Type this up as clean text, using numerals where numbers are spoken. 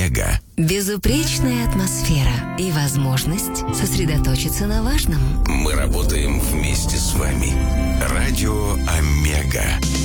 Омега. Безупречная атмосфера и возможность сосредоточиться на важном. Мы работаем вместе с вами. Радио Омега.